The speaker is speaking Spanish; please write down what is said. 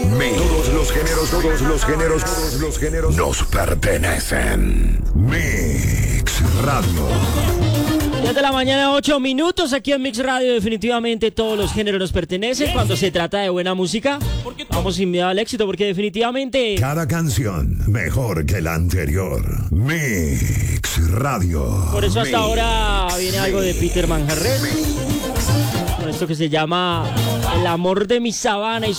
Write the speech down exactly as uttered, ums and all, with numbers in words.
Mix. Todos los géneros, todos los géneros, todos los géneros nos pertenecen. Mix Radio. diez de la mañana, ocho minutos aquí en Mix Radio. Definitivamente todos los géneros nos pertenecen. Cuando se trata de buena música, vamos sin miedo al éxito, porque definitivamente cada canción mejor que la anterior. Mix Radio. Por eso hasta Mix. ahora viene algo de Peter Manjarres, con esto que se llama El amor de mi sabana. Y